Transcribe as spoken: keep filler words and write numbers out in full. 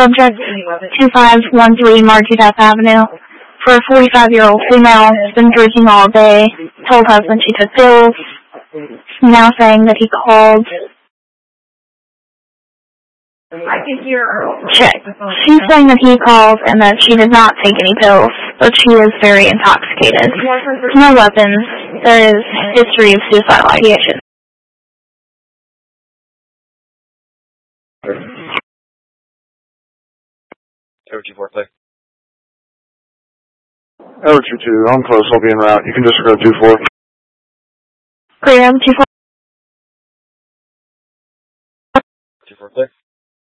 Subject two five one three Marquette Avenue. For a forty-five-year-old female, has been drinking all day, told husband she took pills, now saying that he called. I can hear her. Check. She's saying that he called and that she did not take any pills, but she is very intoxicated. No weapons. There is history of suicidal ideation. Over two four, play. Over two two, I'm close, I'll be en route. You can disregard two four. Great, over two four. two four, play.